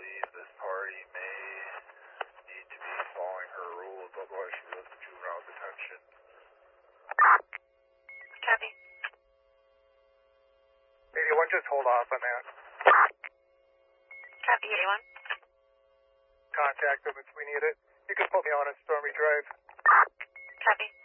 believe this party may need to be following her rules, otherwise she goes to juvenile detention. Copy. 81, just hold off on that. Copy, 81. Contact them if we need it. You can put me on a Stormy Drive. Copy.